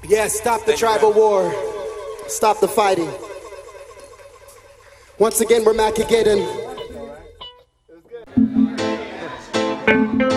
Yes, stop the tribal war. Stop the fighting. Once again, we're Macageddon.